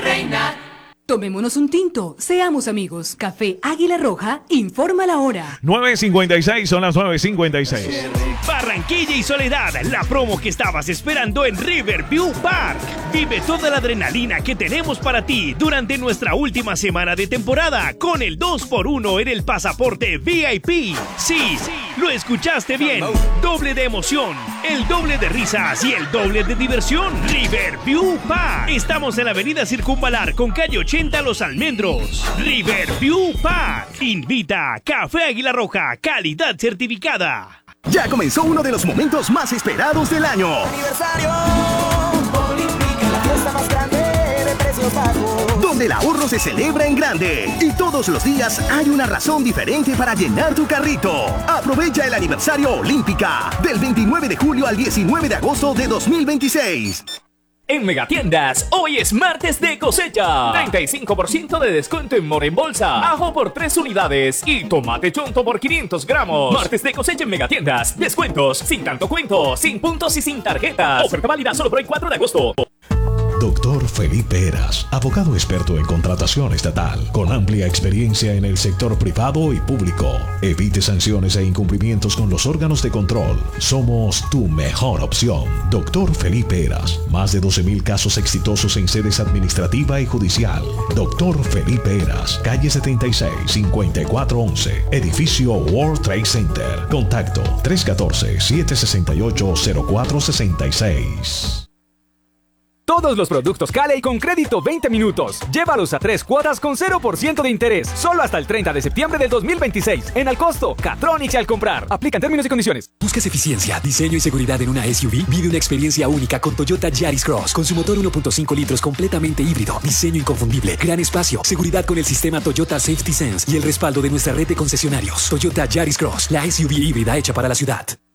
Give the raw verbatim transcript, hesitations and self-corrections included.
reina. Tomémonos un tinto, seamos amigos. Café Águila Roja, informa la hora. nueve cincuenta y seis, son las nueve cincuenta y seis. Barranquilla y Soledad, la promo que estabas esperando en Riverview Park. Vive toda la adrenalina que tenemos para ti durante nuestra última semana de temporada con el dos por uno en el pasaporte V I P. Sí, lo escuchaste bien. Doble de emoción, el doble de risas y el doble de diversión. Riverview Park. Estamos en la avenida Circunvalar con calle ochenta Los Almendros. Riverview Park. Invita Café Águila Roja, calidad certificada. Ya comenzó uno de los momentos más esperados del año. Aniversario Olímpica, la fiesta más grande de precios bajos. Donde el ahorro se celebra en grande. Y todos los días hay una razón diferente para llenar tu carrito. Aprovecha el aniversario Olímpica del veintinueve de julio al diecinueve de agosto de dos mil veintiséis. En Megatiendas, hoy es martes de cosecha. treinta y cinco por ciento de descuento en mora en bolsa, ajo por tres unidades y tomate chonto por quinientos gramos. Martes de cosecha en Megatiendas. Descuentos sin tanto cuento, sin puntos y sin tarjetas. Oferta válida solo por el cuatro de agosto. Doctor Felipe Heras, abogado experto en contratación estatal, con amplia experiencia en el sector privado y público. Evite sanciones e incumplimientos con los órganos de control. Somos tu mejor opción. Doctor Felipe Heras, más de doce mil casos exitosos en sedes administrativa y judicial. Doctor Felipe Heras, calle setenta y seis, cincuenta y cuatro once, edificio World Trade Center. Contacto tres uno cuatro, siete seis ocho, cero cuatro seis seis. Todos los productos Cali con crédito veinte minutos. Llévalos a tres cuotas con cero por ciento de interés. Solo hasta el treinta de septiembre del dos mil veintiséis. En Al Costo, Catronics al comprar. Aplican términos y condiciones. ¿Buscas eficiencia, diseño y seguridad en una S U V? Vive una experiencia única con Toyota Yaris Cross. Con su motor uno punto cinco litros completamente híbrido. Diseño inconfundible. Gran espacio. Seguridad con el sistema Toyota Safety Sense. Y el respaldo de nuestra red de concesionarios. Toyota Yaris Cross. La S U V híbrida hecha para la ciudad.